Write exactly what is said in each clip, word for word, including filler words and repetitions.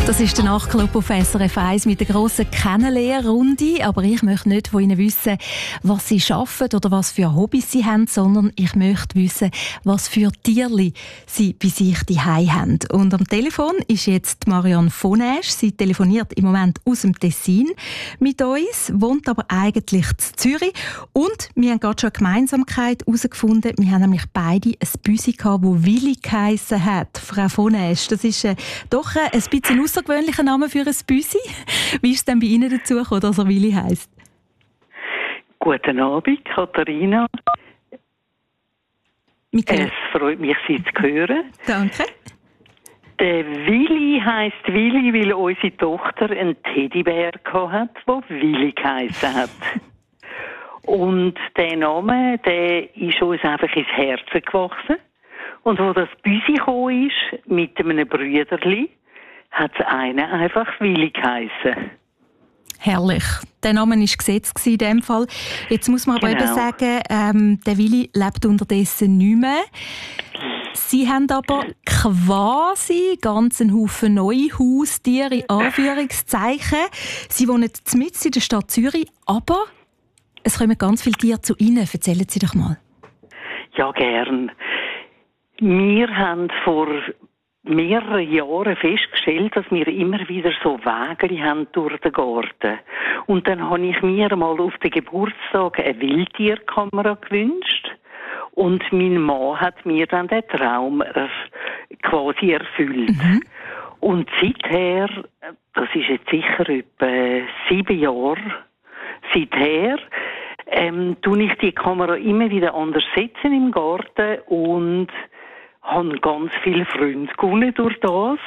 Das ist der Nachtclub auf S R F eins mit der grossen Kennenlernrunde. Aber ich möchte nicht von Ihnen wissen, was Sie arbeiten oder was für Hobbys Sie haben, sondern ich möchte wissen, was für Tierli Sie bei sich daheim haben. Und am Telefon ist jetzt Marianne von Aesch. Sie telefoniert im Moment aus dem Tessin mit uns, wohnt aber eigentlich in Zürich. Und wir haben gerade schon eine Gemeinsamkeit herausgefunden. Wir haben nämlich beide ein Büsi gehabt, das Willi geheissen hat. Frau von Aesch, das ist äh, doch äh, ein bisschen außergewöhnlicher Name für ein Büsi. Wie ist es denn bei Ihnen dazu gekommen, dass er Willi heisst? Guten Abend, Katharina. Es freut mich, Sie zu hören. Danke. Der Willi heisst Willi, weil unsere Tochter einen Teddybär hatte, der Willi geheissen hat. Und der Name, der ist uns einfach ins Herzen gewachsen. Und wo das Büsi gekommen ist, mit einem Brüderli, hat es einen einfach Willi geheissen. Herrlich. Der Name war gesetzt in dem Fall. Jetzt muss man aber Genau. eben sagen, ähm, der Willi lebt unterdessen nicht mehr. Sie haben aber quasi ganz einen Haufen neue Haustiere, in Anführungszeichen. Sie wohnen mitten in der Stadt Zürich, aber es kommen ganz viele Tiere zu Ihnen. Erzählen Sie doch mal. Ja, gern. Wir haben vor mehreren Jahren festgestellt, dass wir immer wieder so Wege haben durch den Garten. Und dann habe ich mir mal auf den Geburtstag eine Wildtierkamera gewünscht. Und mein Mann hat mir dann den Traum äh, quasi erfüllt. Mhm. Und seither, das ist jetzt sicher etwa sieben Jahre, seither ähm, tue ich die Kamera immer wieder anders setzen im Garten und habe ganz viele Freunde gewonnen durch das.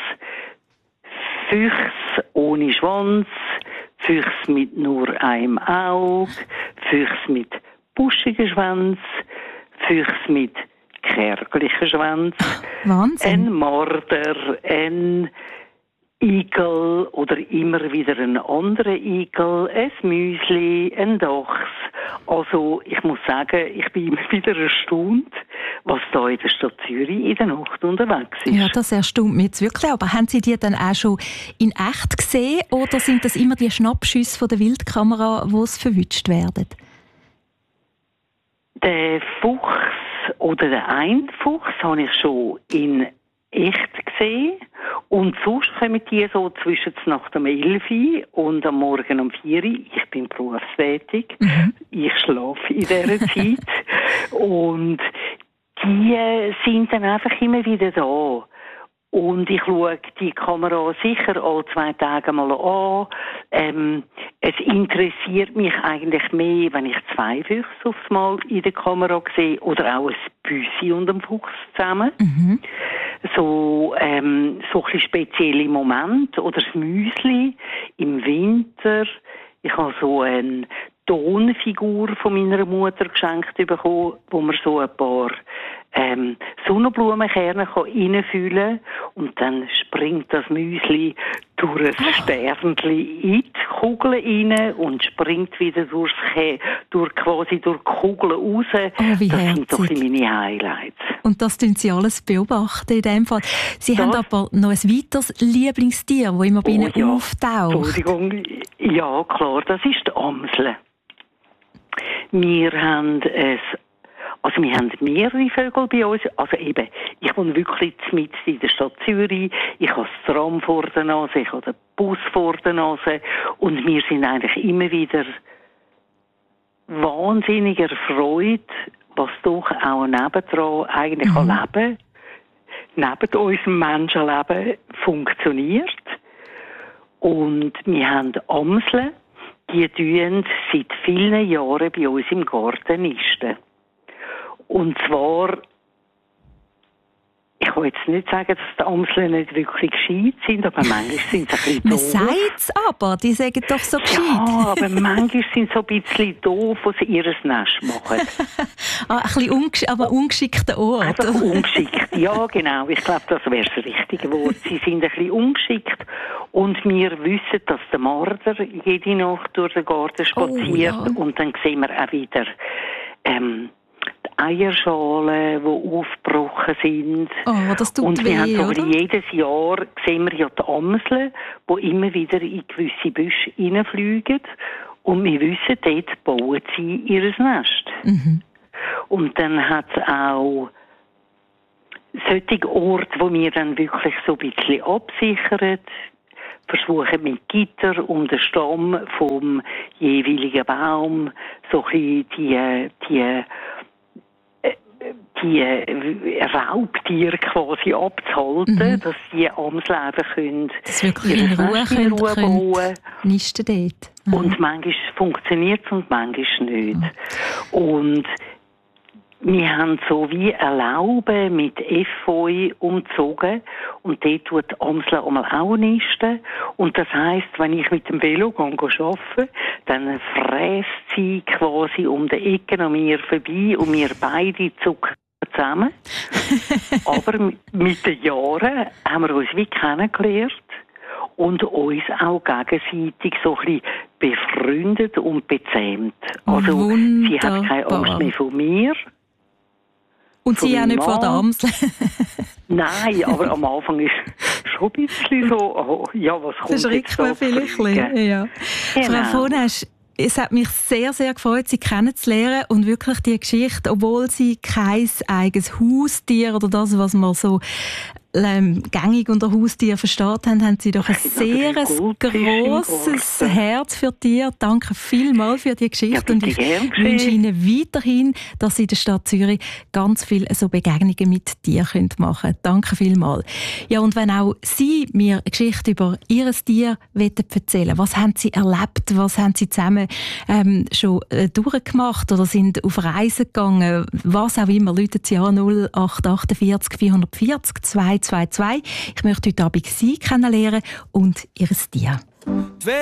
Füchse ohne Schwanz, Füchse mit nur einem Auge, Füchse mit buschigen Schwanz, Füchse mit kärglichen Schwanz, Wahnsinn. ein Marder, ein Igel oder immer wieder ein anderer Igel, ein Müsli, ein Dachs. Also ich muss sagen, ich bin immer wieder erstaunt, was da in der Stadt Zürich in der Nacht unterwegs ist. Ja, das erstaunt mich jetzt wirklich. Aber haben Sie die dann auch schon in echt gesehen oder sind das immer die Schnappschüsse von der Wildkamera, die es verwünscht werden? Den Fuchs oder den einen Fuchs habe ich schon in echt gesehen. Und sonst kommen die so zwischen Nacht um elf Uhr und am Morgen um vier Uhr. Ich bin berufstätig. Mhm. Ich schlafe in dieser Zeit. Und die sind dann einfach immer wieder da. Und ich schaue die Kamera sicher alle zwei Tage mal an. Ähm, es interessiert mich eigentlich mehr, wenn ich zwei Füchse aufs Mal in der Kamera sehe oder auch ein Büsi und ein Fuchs zusammen. Mhm. So, ähm, so ein spezielle Momente. Oder das Müsli im Winter. Ich habe so eine Tonfigur von meiner Mutter geschenkt bekommen, wo man so ein paar ähm, Sonnenblumenkerne reinfüllen kann. Und dann springt das Müsli durch ein Sternchen in die Kugel rein und springt wieder durchs Ke- durch, quasi durch die Kugel raus. Oh, wie das herzig. sind doch meine Highlights. Und das tun Sie alles beobachten in dem Fall. Sie das, haben aber noch ein weiteres Lieblingstier, das immer bei Ihnen oh ja, auftaucht. Entschuldigung. Ja, klar, das ist die Amsel. Wir haben es, also wir haben mehrere Vögel bei uns. Also eben, ich wohne wirklich mitten in der Stadt Zürich. Ich habe das Tram vor der Nase, ich habe den Bus vor der Nase. Und wir sind eigentlich immer wieder wahnsinnig erfreut, was doch auch nebendran eigentlich mhm. an Leben, neben unserem Menschenleben funktioniert. Und wir haben Amseln, die tun seit vielen Jahren bei uns im Garten nisten. Und zwar, ich will jetzt nicht sagen, dass die Amseln nicht wirklich gescheit sind, aber manchmal sind sie ein bisschen doof. Man sagt es aber, die sagen doch so gescheit. Ja, aber manchmal sind sie so ein bisschen doof, wo sie ihr Nest machen. ah, ein bisschen ungesch- aber ungeschickter Ort. Einfach ungeschickt, ja genau. Ich glaube, das wäre das richtige Wort. Sie sind ein bisschen ungeschickt. Und wir wissen, dass der Marder jede Nacht durch den Garten spaziert. Oh, ja. Und dann sehen wir auch wieder ähm, Eierschalen, die aufgebrochen sind. Oh, das tut und weh, wir haben so oder? jedes Jahr sehen wir ja die Amseln, die immer wieder in gewisse Büsche reinfliegen. Und wir wissen, dort bauen sie ihr Nest. Mhm. Und dann hat es auch solche Orte, wo wir dann wirklich so ein bisschen absichern, versuchen mit Gitter um den Stamm vom jeweiligen Baum so ein bisschen die, die, die Raubtiere quasi abzuhalten, Mhm. dass die Amseln einfach können, Dass wirklich in ihre Ruhe, Nester in Ruhe können, bauen. können nisten dort. Mhm. Und manchmal funktioniert es und manchmal nicht. Und wir haben so wie eine Laube mit Efeu umzogen und dort tut die Amsel einmal auch nisten. Und das heisst, wenn ich mit dem Velo arbeite, dann fräst sie quasi um die Ecken an mir vorbei und wir beide zucken zusammen. Aber mit den Jahren haben wir uns wie kennengelernt und uns auch gegenseitig so ein bisschen befreundet und bezähmt. Also Wunderbar. sie hat keine Angst mehr von mir. Und sie auch nicht Mann. vor der Amsel. Nein, aber am Anfang ist schon ein bisschen so, oh, ja, was kommt jetzt Verschreckt da man vielleicht ein fliegen? bisschen. Ja. Genau. Frau von Esch, es hat mich sehr, sehr gefreut, Sie kennenzulernen und wirklich die Geschichte, obwohl Sie kein eigenes Haustier oder das, was man so ähm, gängig unter Haustier versteht haben, haben Sie doch ein sehr grosses Herz für Tiere. Danke vielmals für die Geschichte Ja, und ich gern geschehen. wünsche Ihnen weiterhin, dass Sie in der Stadt Zürich ganz viele so Begegnungen mit Tieren machen können. Danke vielmals. Ja, und wenn auch Sie mir eine Geschichte über Ihr Tier erzählen wollen, was haben Sie erlebt, was haben Sie zusammen ähm, schon äh, durchgemacht oder sind auf Reisen gegangen, was auch immer, läutet Sie an null acht achtundvierzig vierhundertvierzig zweihundertzweiundzwanzig. Ich möchte heute Abend Sie kennenlernen und Ihr Tier.